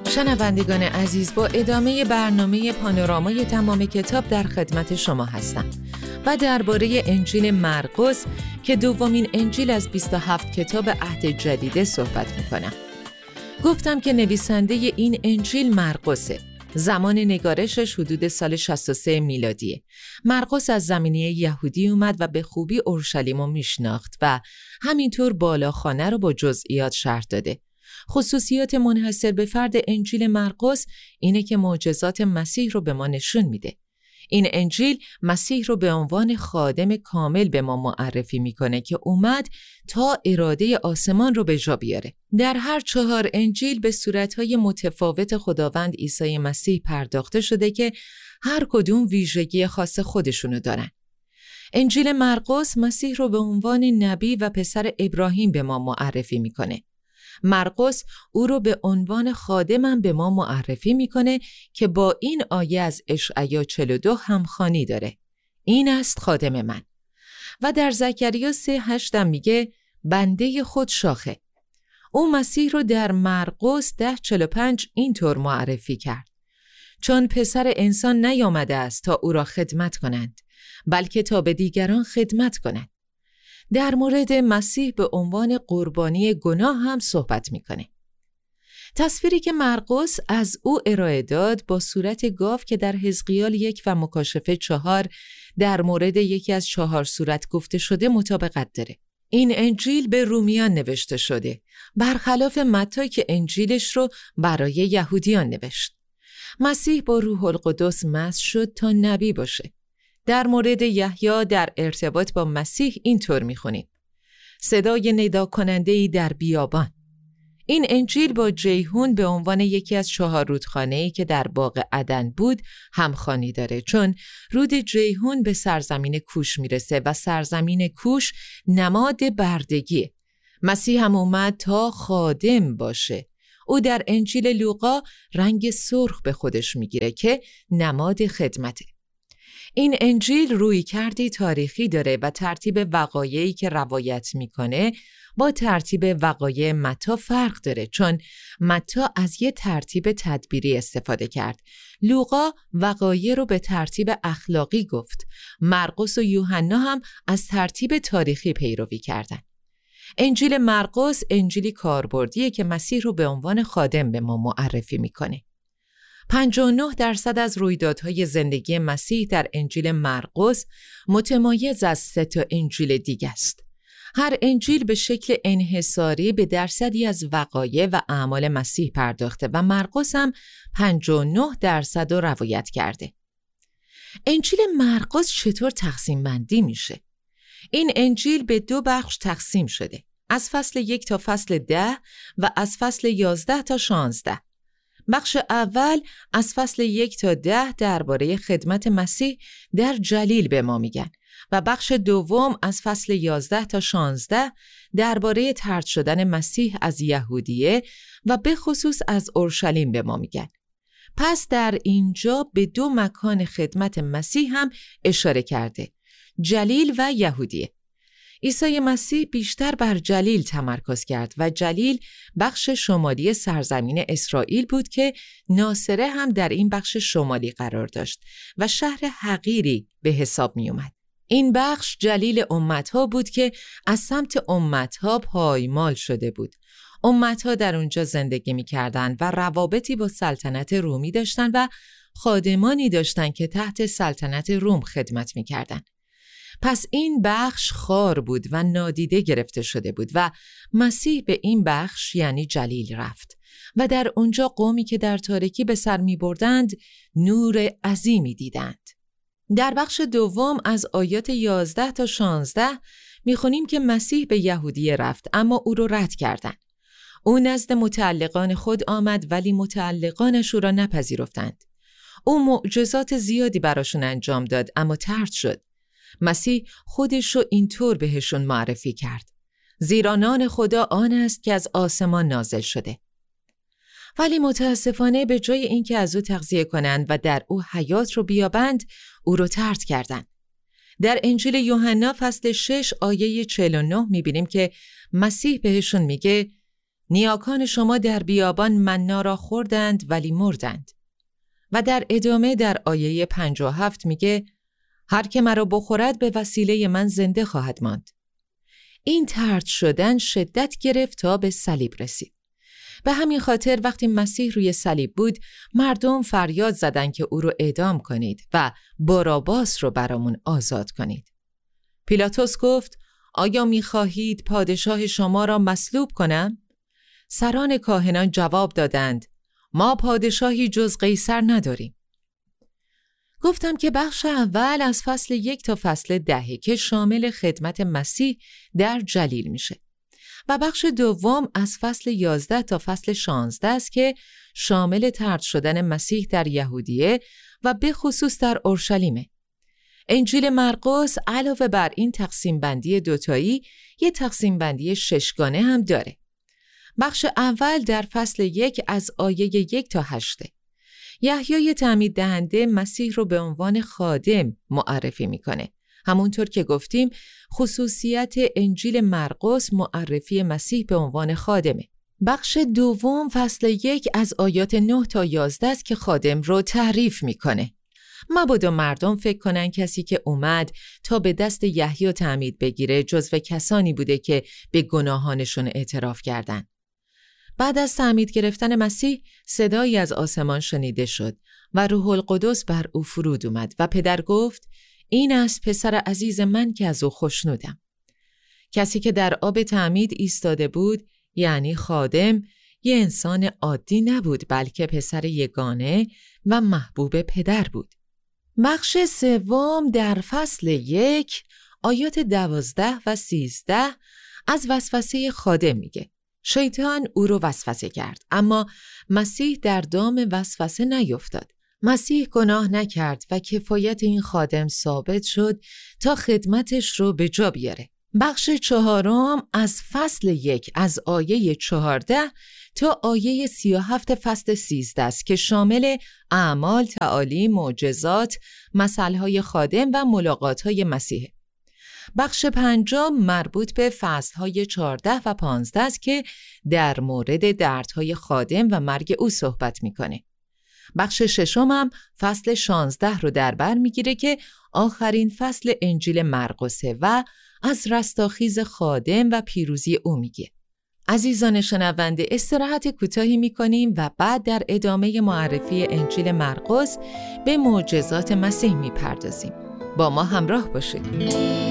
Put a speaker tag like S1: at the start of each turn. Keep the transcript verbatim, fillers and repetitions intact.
S1: شنوندگان عزیز، با ادامه برنامه پانورامای تمام کتاب در خدمت شما هستم و درباره انجیل مرقس که دومین انجیل از بیست و هفت کتاب عهد جدیده صحبت می‌کنم. گفتم که نویسنده این انجیل مرقسه. زمان نگارشش حدود سال شصت و سه میلادیه. مرقس از زمینه یهودی اومد و به خوبی اورشلیم رو میشناخت و همینطور بالاخانه رو با جزئیات شرح داده. خصوصیات منحصر به فرد انجیل مرقس اینه که معجزات مسیح رو به ما نشون میده. این انجیل مسیح رو به عنوان خادم کامل به ما معرفی میکنه که اومد تا اراده آسمان رو به جا بیاره. در هر چهار انجیل به صورتهای متفاوت خداوند عیسی مسیح پرداخته شده که هر کدوم ویژگی خاص خودشونو دارن. انجیل مرقس مسیح رو به عنوان نبی و پسر ابراهیم به ما معرفی میکنه. مرقس او رو به عنوان خادمم به ما معرفی میکنه که با این آیه از اشعیا چهل و دو همخوانی داره. این است خادم من. و در زکریا سه هشتم میگه بنده خود شاخه. او مسیح رو در مرقس ده چهل و پنج اینطور معرفی کرد: چون پسر انسان نیامده است تا او را خدمت کنند، بلکه تا به دیگران خدمت کنند. در مورد مسیح به عنوان قربانی گناه هم صحبت میکنه. تصویری که مرقس از او ارائه داد با صورت گاو که در حزقیال یک و مکاشفه چهار در مورد یکی از چهار صورت گفته شده مطابقت داره. این انجیل به رومیان نوشته شده، برخلاف متی که انجیلش رو برای یهودیان نوشت. مسیح با روح القدس مسح شد تا نبی باشه. در مورد یحیی در ارتباط با مسیح اینطور میخونیم: صدای ندا کننده‌ای در بیابان. این انجیل با جیحون به عنوان یکی از چهار رودخانه‌ای که در باغ عدن بود همخوانی داره، چون رود جیحون به سرزمین کوش میرسه و سرزمین کوش نماد بردگیه. مسیح هم اومد تا خادم باشه. او در انجیل لوقا رنگ سرخ به خودش میگیره که نماد خدمته. این انجیل روی کردی تاریخی داره و ترتیب وقایعی که روایت میکنه با ترتیب وقایع متی فرق داره، چون متی از یه ترتیب تدبیری استفاده کرد. لوقا وقایع رو به ترتیب اخلاقی گفت. مرقس و یوحنا هم از ترتیب تاریخی پیروی کردن. انجیل مرقس انجیلی کاربردیه که مسیح رو به عنوان خادم به ما معرفی میکنه. پنجاه و نه درصد از رویدادهای زندگی مسیح در انجیل مرقس متمایز از سه تا انجیل دیگه است. هر انجیل به شکل انحصاری به درصدی از وقایع و اعمال مسیح پرداخته و مرقس هم پنجاه و نه درصد رو روایت کرده. انجیل مرقس چطور تقسیم بندی میشه؟ این انجیل به دو بخش تقسیم شده: از فصل یک تا فصل ده و از فصل یازده تا شانزده. بخش اول از فصل یک تا ده درباره خدمت مسیح در جلیل به ما میگن و بخش دوم از فصل یازده تا شانزده درباره طرد شدن مسیح از یهودیه و به خصوص از اورشلیم به ما میگن. پس در اینجا به دو مکان خدمت مسیح هم اشاره کرده: جلیل و یهودیه. عیسی مسیح بیشتر بر جلیل تمرکز کرد و جلیل بخش شمالی سرزمین اسرائیل بود که ناصره هم در این بخش شمالی قرار داشت و شهر حقیری به حساب می اومد. این بخش جلیل امتها بود که از سمت امتها پایمال شده بود. امتها در اونجا زندگی می کردن و روابطی با سلطنت رومی داشتن و خادمانی داشتن که تحت سلطنت روم خدمت می کردن. پس این بخش خار بود و نادیده گرفته شده بود و مسیح به این بخش یعنی جلیل رفت و در اونجا قومی که در تاریکی به سر می بردند نور عظیمی دیدند. در بخش دوم از آیات یازده تا شانزده می خونیم که مسیح به یهودیه رفت اما او رو رد کردند. او نزد متعلقان خود آمد ولی متعلقانش او را نپذیرفتند. او معجزات زیادی براشون انجام داد اما طرد شد. مسیح خودش رو اینطور بهشون معرفی کرد: زیرا نان خدا آن است که از آسمان نازل شده. ولی متاسفانه به جای اینکه از او تغذیه کنند و در او حیات رو بیابند، او رو طرد کردند. در انجیل یوحنا فصل شش آیه چهل و نه میبینیم که مسیح بهشون میگه: نیاکان شما در بیابان مننا را خوردند ولی مردند. و در ادامه در آیه پنجاه و هفت میگه هر که مرا بخورد به وسیله من زنده خواهد ماند. این طرد شدن شدت گرفت تا به صلیب رسید. به همین خاطر وقتی مسیح روی صلیب بود، مردم فریاد زدند که او رو اعدام کنید و باراباس رو برامون آزاد کنید. پیلاتوس گفت آیا می‌خواهید پادشاه شما را مصلوب کنم؟ سران کاهنان جواب دادند ما پادشاهی جز قیصر نداریم. گفتم که بخش اول از فصل یک تا فصل ده که شامل خدمت مسیح در جلیل میشه و بخش دوم از فصل یازده تا فصل شانزده است که شامل طرد شدن مسیح در یهودیه و به خصوص در اورشلیمه. انجیل مرقس علاوه بر این تقسیم بندی دوتایی یه تقسیم بندی ششگانه هم داره. بخش اول در فصل یک از آیه یک تا هشته. یحیای تعمید دهنده مسیح رو به عنوان خادم معرفی میکنه. همونطور که گفتیم خصوصیت انجیل مرقس معرفی مسیح به عنوان خادمه. بخش دوم فصل یک از آیات نه تا یازده است که خادم رو تعریف میکنه. مبادا مردم فکر کنن کسی که اومد تا به دست یحیی تعمید بگیره جزو کسانی بوده که به گناهانشون اعتراف کردن. بعد از تعمید گرفتن مسیح صدایی از آسمان شنیده شد و روح القدس بر او فرود اومد و پدر گفت این است پسر عزیز من که از او خوشنودم. کسی که در آب تعمید ایستاده بود یعنی خادم یه انسان عادی نبود بلکه پسر یگانه و محبوب پدر بود. بخش سوم در فصل یک آیات دوازده و سیزده از وسوسه خادم میگه. شیطان او رو وسوسه کرد اما مسیح در دام وسوسه نیفتاد. مسیح گناه نکرد و کفایت این خادم ثابت شد تا خدمتش رو به جا بیاره. بخش چهارم از فصل یک از آیه چهارده تا آیه سی و هفت فصل سیزده است که شامل اعمال، تعالیم، معجزات، مثلهای خادم و ملاقاتهای مسیح. بخش پنجم مربوط به فصلهای چهارده و پانزده است که در مورد دردهای خادم و مرگ او صحبت میکنه. بخش ششم هم فصل شانزده رو در بر میگیره که آخرین فصل انجیل مرقسه و از رستاخیز خادم و پیروزی او میگه. عزیزان شنونده استراحت کوتاهی میکنیم و بعد در ادامه معرفی انجیل مرقس به معجزات مسیح میپردازیم. با ما همراه باشید.